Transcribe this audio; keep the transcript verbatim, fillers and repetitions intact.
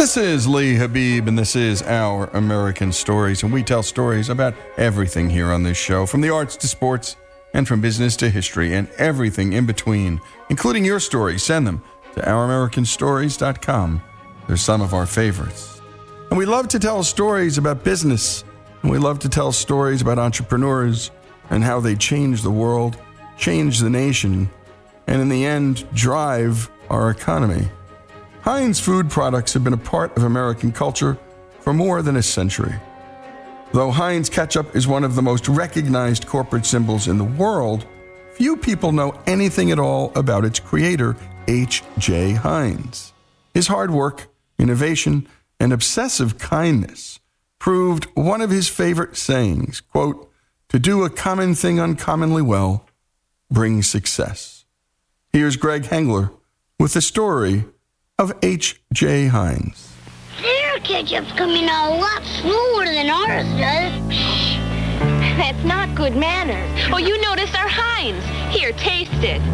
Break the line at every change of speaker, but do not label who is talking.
This is Lee Habib, and this is Our American Stories, and we tell stories about everything here on this show, from the arts to sports, and from business to history, and everything in between, including your stories. Send them to our american stories dot com. They're some of our favorites. And we love to tell stories about business, and we love to tell stories about entrepreneurs and how they change the world, change the nation, and in the end, drive our economy. Heinz food products have been a part of American culture for more than a century. Though Heinz ketchup is one of the most recognized corporate symbols in the world, few people know anything at all about its creator, H J. Heinz. His hard work, innovation, and obsessive kindness proved one of his favorite sayings, quote, "To do a common thing uncommonly well brings success." Here's Greg Hengler with the story of H J. Heinz.
Their ketchup's coming out a lot slower than ours does.
That's not good manners. Oh, you notice our Heinz. Here, taste it.